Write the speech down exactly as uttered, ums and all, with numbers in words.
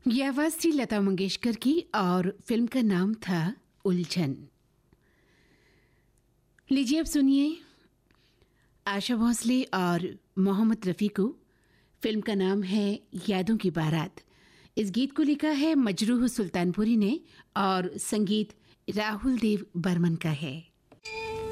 ये आवाज थी लता मंगेशकर की और फिल्म का नाम था उलझन। लीजिए अब सुनिए आशा भोसले और मोहम्मद रफ़ी को। फिल्म का नाम है यादों की बारात। इस गीत को लिखा है मजरूह सुल्तानपुरी ने और संगीत राहुल देव बर्मन का है।